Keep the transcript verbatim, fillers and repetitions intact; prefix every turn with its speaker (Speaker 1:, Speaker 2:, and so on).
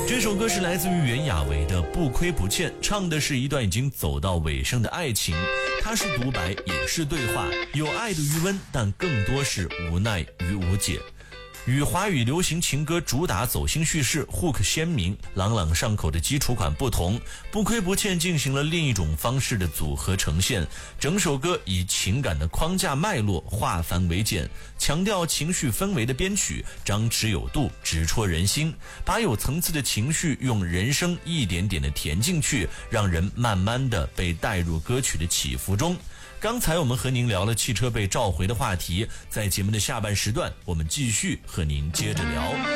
Speaker 1: 这首歌是来自于袁娅维的《不亏不欠》，唱的是一段已经走到尾声的爱情，它是独白也是对话，有爱的余温，但更多是无奈与无解。与华语流行情歌主打走心叙事 hook 鲜明朗朗上口的基础款不同，不亏不欠进行了另一种方式的组合呈现，整首歌以情感的框架脉络化繁为简，强调情绪氛围的编曲张弛有度，直戳人心，把有层次的情绪用人声一点点的填进去，让人慢慢的被带入歌曲的起伏中。刚才我们和您聊了汽车被召回的话题，在节目的下半时段，我们继续和您接着聊。